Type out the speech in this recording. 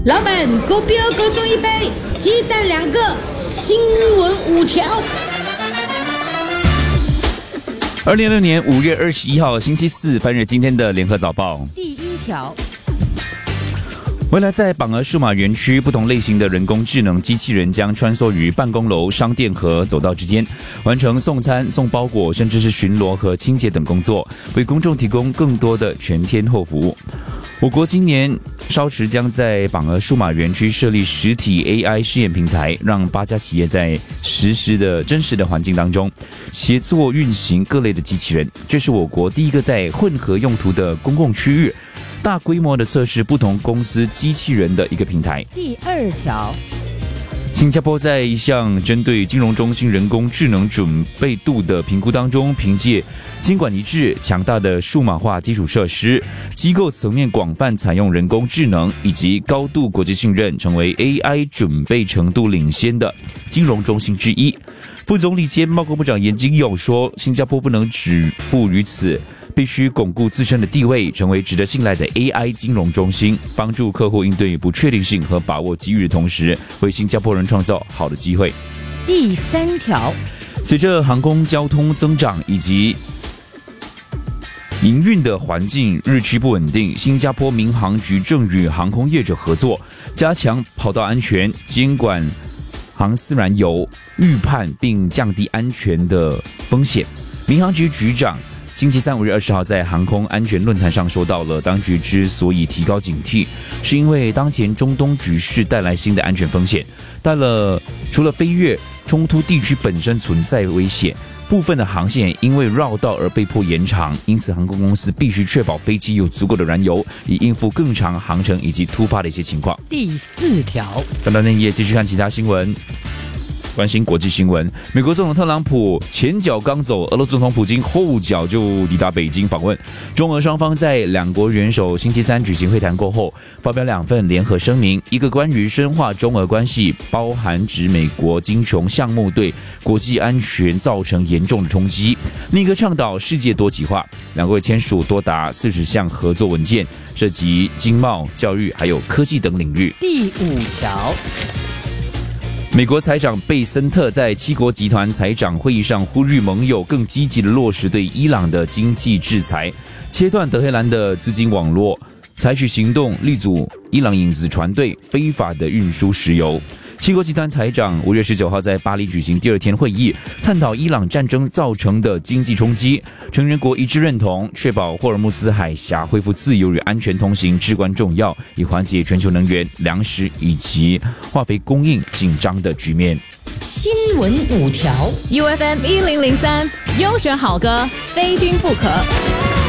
老板，狗标各送一杯，鸡蛋2个，新闻5条。 2026年5月21号星期四，翻阅今天的联合早报。 第1条。 未来在榜儿数码园区，不同类型的人工智能机器人将穿梭于办公楼、商店和走道之间，完成送餐、送包裹，甚至是巡逻和清洁等工作，为公众提供更多的全天候服务。我国今年稍迟将在榜儿数码园区设立实体 AI 试验平台，让8家企业在真实的环境当中协作运行各类的机器人。这是我国第一个在混合用途的公共区域大规模的测试不同公司机器人的一个平台。 第2条。 新加坡在一项针对金融中心人工智能准备度的评估当中，凭借监管一致、强大的数码化基础设施、机构层面广泛采用人工智能以及高度国际信任，成为 AI 准备程度领先的金融中心之一。副总理兼贸工部长严金友说，新加坡不能止步于此，必须巩固自身的地位，成为值得信赖的 AI 金融中心，帮助客户应对不确定性和把握机遇的同时，为新加坡人创造好的机会。 第3条。 随着航空交通增长以及营运的环境日趋不稳定，新加坡民航局正与航空业者合作，加强跑道安全，监管航司燃油，预判并降低安全的风险。民航局局长星期三5月20号在航空安全论坛上说到了，当局之所以提高警惕，是因为当前中东局势带来新的安全风险，除了飞越冲突地区本身存在危险，部分的航线因为绕道而被迫延长，因此航空公司必须确保飞机有足够的燃油，以应付更长航程以及突发的一些情况。 第4条。 翻到内页，继续看其他新闻。关心国际新闻，美国总统特朗普前脚刚走，俄罗斯总统普京后脚就抵达北京访问。中俄双方在两国元首星期三举行会谈过后，发表2份联合声明，一个关于深化中俄关系，包含指美国金融项目对国际安全造成严重的冲击；另一个倡导世界多极化。两国签署多达40项合作文件，涉及经贸、教育还有科技等领域。 第5条。 美国财长贝森特在7国集团财长会议上呼吁盟友更积极地落实对伊朗的经济制裁，切断德黑兰的资金网络，采取行动力阻伊朗影子船队非法的运输石油。7国集团财长5月19号在巴黎举行第2天会议，探讨伊朗战争造成的经济冲击。成员国一致认同，确保霍尔木兹海峡恢复自由与安全通行至关重要，以缓解全球能源、粮食以及化肥供应紧张的局面。 新闻5条。 UFM 1003，优选好歌，非听不可。